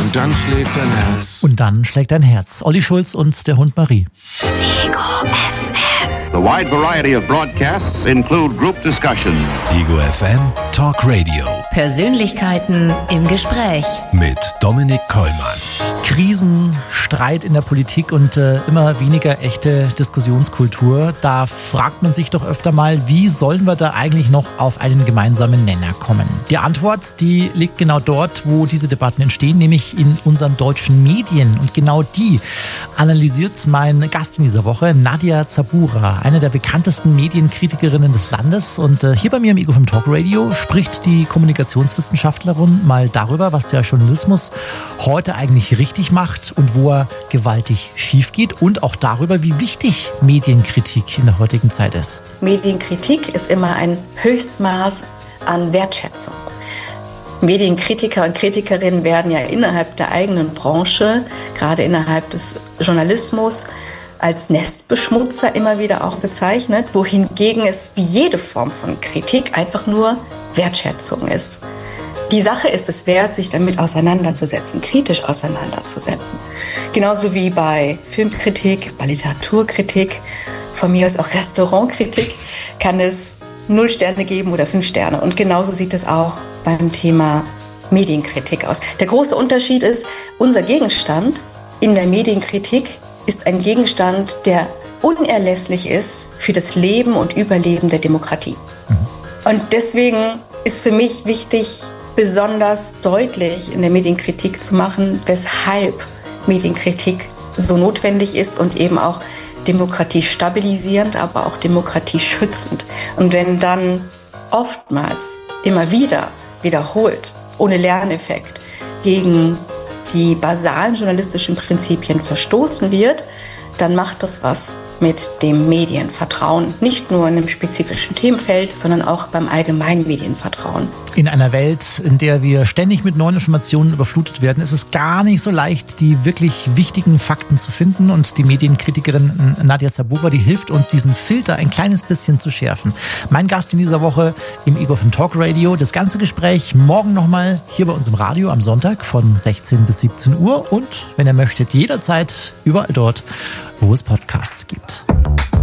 Und dann schlägt dein Herz. Und dann schlägt dein Herz. Olli Schulz und der Hund Marie. Ego FM. The wide variety of broadcasts include group discussion. Ego FM Talk Radio. Persönlichkeiten im Gespräch. Mit Dominik Kollmann. Krisen, Streit in der Politik und immer weniger echte Diskussionskultur. Da fragt man sich doch öfter mal, wie sollen wir da eigentlich noch auf einen gemeinsamen Nenner kommen? Die Antwort, die liegt genau dort, wo diese Debatten entstehen, nämlich in unseren deutschen Medien. Und genau die analysiert mein Gast in dieser Woche, Nadja Zabura, eine der bekanntesten Medienkritikerinnen des Landes. Und hier bei mir im Ego FM Talk Radio spricht die Kommunikationswissenschaftlerin mal darüber, was der Journalismus heute eigentlich richtig macht und wo er gewaltig schief geht, und auch darüber, wie wichtig Medienkritik in der heutigen Zeit ist. Medienkritik ist immer ein Höchstmaß an Wertschätzung. Medienkritiker und Kritikerinnen werden ja innerhalb der eigenen Branche, gerade innerhalb des Journalismus, als Nestbeschmutzer immer wieder auch bezeichnet, wohingegen es wie jede Form von Kritik einfach nur Wertschätzung ist. Die Sache ist es wert, sich damit auseinanderzusetzen, kritisch auseinanderzusetzen. Genauso wie bei Filmkritik, bei Literaturkritik, von mir aus auch Restaurantkritik, kann es 0 Sterne geben oder 5 Sterne. Und genauso sieht es auch beim Thema Medienkritik aus. Der große Unterschied ist, unser Gegenstand in der Medienkritik ist ein Gegenstand, der unerlässlich ist für das Leben und Überleben der Demokratie. Und deswegen ist für mich wichtig, besonders deutlich in der Medienkritik zu machen, weshalb Medienkritik so notwendig ist und eben auch Demokratie stabilisierend, aber auch Demokratie schützend. Und wenn dann oftmals immer wieder wiederholt, ohne Lerneffekt, gegen die basalen journalistischen Prinzipien verstoßen wird, dann macht das was mit dem Medienvertrauen. Nicht nur in einem spezifischen Themenfeld, sondern auch beim allgemeinen Medienvertrauen. In einer Welt, in der wir ständig mit neuen Informationen überflutet werden, ist es gar nicht so leicht, die wirklich wichtigen Fakten zu finden. Und die Medienkritikerin Nadja Zabura, die hilft uns, diesen Filter ein kleines bisschen zu schärfen. Mein Gast in dieser Woche im Ego FM Talk Radio. Das ganze Gespräch morgen nochmal hier bei uns im Radio am Sonntag von 16 bis 17 Uhr. Und wenn ihr möchtet, jederzeit überall dort, wo es Podcasts gibt.